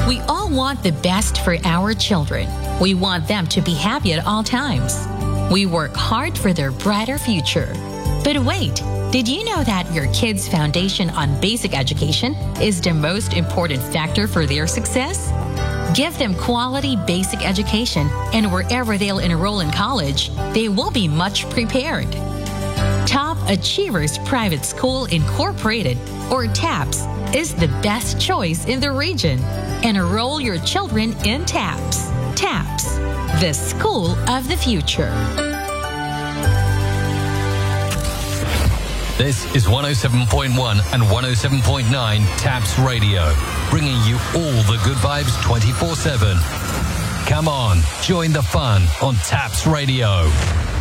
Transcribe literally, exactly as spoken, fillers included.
We all want the best for our children. We want them to be happy at all times. We work hard for their brighter future. But wait, did you know that your kids' foundation on basic education is the most important factor for their success? Give them quality basic education, and wherever they'll enroll in college, they will be much prepared. Top Achievers Private School Incorporated, or TAPS, is the best choice in the region. Enroll your children in TAPS. TAPS, the school of the future. This is one oh seven point one and one oh seven point nine TAPS Radio, bringing you all the good vibes twenty-four seven. Come on, join the fun on TAPS Radio.